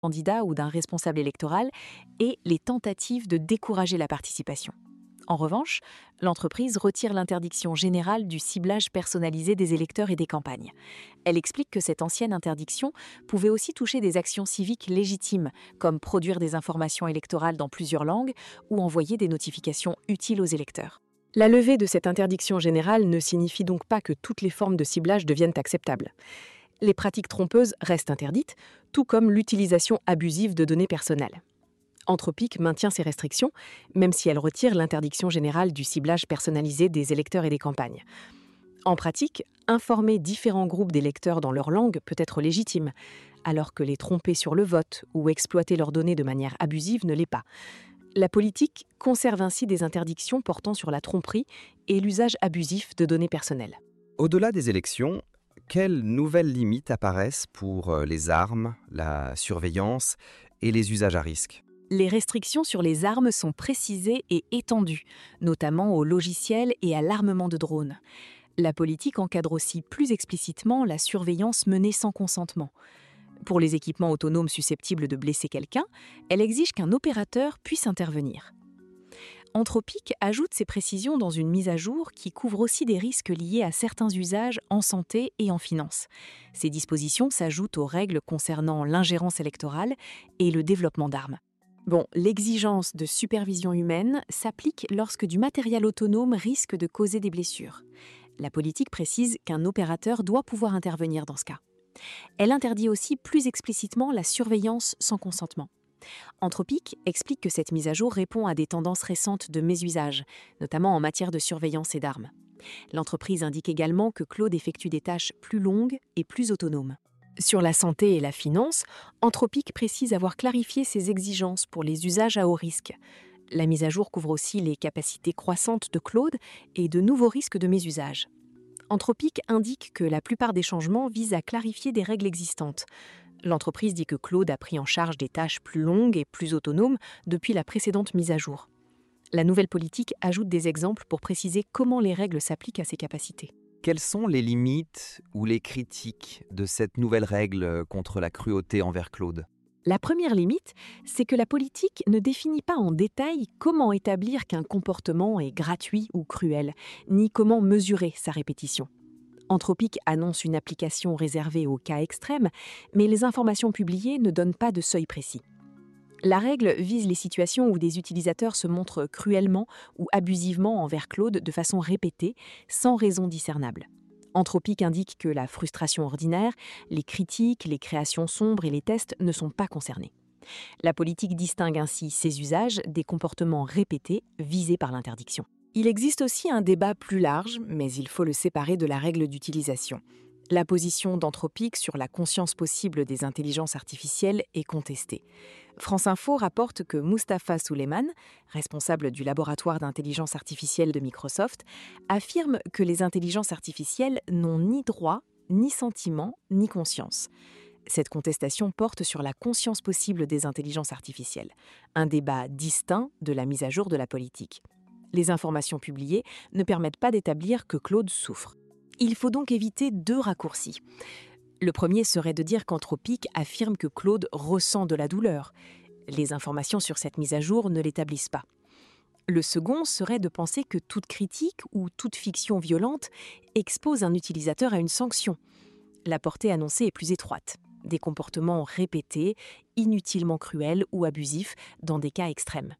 candidat ou d'un responsable électoral et les tentatives de décourager la participation. En revanche, l'entreprise retire l'interdiction générale du ciblage personnalisé des électeurs et des campagnes. Elle explique que cette ancienne interdiction pouvait aussi toucher des actions civiques légitimes, comme produire des informations électorales dans plusieurs langues ou envoyer des notifications utiles aux électeurs. La levée de cette interdiction générale ne signifie donc pas que toutes les formes de ciblage deviennent acceptables. Les pratiques trompeuses restent interdites, tout comme l'utilisation abusive de données personnelles. Anthropic maintient ces restrictions, même si elle retire l'interdiction générale du ciblage personnalisé des électeurs et des campagnes. En pratique, informer différents groupes d'électeurs dans leur langue peut être légitime, alors que les tromper sur le vote ou exploiter leurs données de manière abusive ne l'est pas. La politique conserve ainsi des interdictions portant sur la tromperie et l'usage abusif de données personnelles. Au-delà des élections, quelles nouvelles limites apparaissent pour les armes, la surveillance et les usages à risque? Les restrictions sur les armes sont précisées et étendues, notamment aux logiciels et à l'armement de drones. La politique encadre aussi plus explicitement la surveillance menée sans consentement. Pour les équipements autonomes susceptibles de blesser quelqu'un, elle exige qu'un opérateur puisse intervenir. Anthropic ajoute ces précisions dans une mise à jour qui couvre aussi des risques liés à certains usages en santé et en finance. Ces dispositions s'ajoutent aux règles concernant l'ingérence électorale et le développement d'armes. L'exigence de supervision humaine s'applique lorsque du matériel autonome risque de causer des blessures. La politique précise qu'un opérateur doit pouvoir intervenir dans ce cas. Elle interdit aussi plus explicitement la surveillance sans consentement. Anthropic explique que cette mise à jour répond à des tendances récentes de mésusage, notamment en matière de surveillance et d'armes. L'entreprise indique également que Claude effectue des tâches plus longues et plus autonomes. Sur la santé et la finance, Anthropic précise avoir clarifié ses exigences pour les usages à haut risque. La mise à jour couvre aussi les capacités croissantes de Claude et de nouveaux risques de mésusage. Anthropic indique que la plupart des changements visent à clarifier des règles existantes. L'entreprise dit que Claude a pris en charge des tâches plus longues et plus autonomes depuis la précédente mise à jour. La nouvelle politique ajoute des exemples pour préciser comment les règles s'appliquent à ces capacités. Quelles sont les limites ou les critiques de cette nouvelle règle contre la cruauté envers Claude? La première limite, c'est que la politique ne définit pas en détail comment établir qu'un comportement est gratuit ou cruel, ni comment mesurer sa répétition. Anthropic annonce une application réservée aux cas extrêmes, mais les informations publiées ne donnent pas de seuil précis. La règle vise les situations où des utilisateurs se montrent cruellement ou abusivement envers Claude de façon répétée, sans raison discernable. Anthropic indique que la frustration ordinaire, les critiques, les créations sombres et les tests ne sont pas concernés. La politique distingue ainsi ces usages des comportements répétés visés par l'interdiction. Il existe aussi un débat plus large, mais il faut le séparer de la règle d'utilisation. La position d'Anthropic sur la conscience possible des intelligences artificielles est contestée. France Info rapporte que Mustapha Suleyman, responsable du laboratoire d'intelligence artificielle de Microsoft, affirme que les intelligences artificielles n'ont ni droit, ni sentiment, ni conscience. Cette contestation porte sur la conscience possible des intelligences artificielles, un débat distinct de la mise à jour de la politique. Les informations publiées ne permettent pas d'établir que Claude souffre. Il faut donc éviter deux raccourcis. Le premier serait de dire qu'Anthropic affirme que Claude ressent de la douleur. Les informations sur cette mise à jour ne l'établissent pas. Le second serait de penser que toute critique ou toute fiction violente expose un utilisateur à une sanction. La portée annoncée est plus étroite. Des comportements répétés, inutilement cruels ou abusifs dans des cas extrêmes.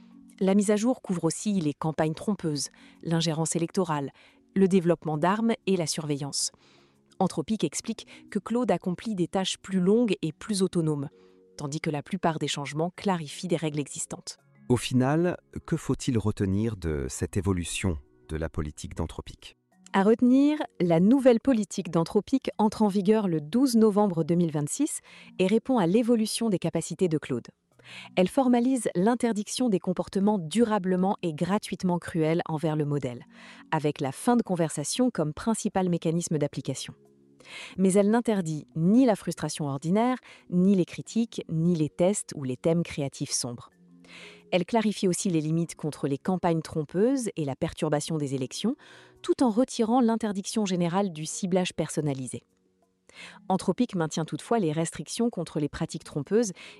La mise à jour couvre aussi les campagnes trompeuses, l'ingérence électorale, le développement d'armes et la surveillance. Anthropic explique que Claude accomplit des tâches plus longues et plus autonomes, tandis que la plupart des changements clarifient des règles existantes. Au final, que faut-il retenir de cette évolution de la politique d'Anthropic? À retenir, la nouvelle politique d'Anthropic entre en vigueur le 12 novembre 2026 et répond à l'évolution des capacités de Claude. Elle formalise l'interdiction des comportements durablement et gratuitement cruels envers le modèle, avec la fin de conversation comme principal mécanisme d'application. Mais elle n'interdit ni la frustration ordinaire, ni les critiques, ni les tests ou les thèmes créatifs sombres. Elle clarifie aussi les limites contre les campagnes trompeuses et la perturbation des élections, tout en retirant l'interdiction générale du ciblage personnalisé. Anthropique maintient toutefois les restrictions contre les pratiques trompeuses